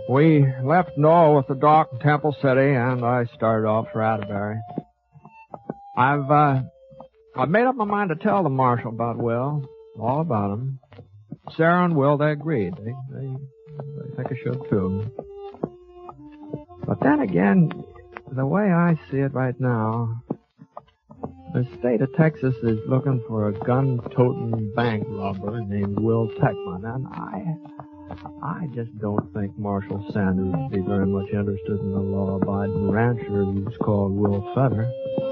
We left Noel with the doc in Temple City, and I started off for Atterbury. I've made up my mind to tell the marshal about Will, all about him. Sarah and Will, they agreed. They think I should, too. But then again, the way I see it right now, the state of Texas is looking for a gun-toting bank robber named Will Techman, and I just don't think Marshal Sanders would be very much interested in a law-abiding rancher who's called Will Feather.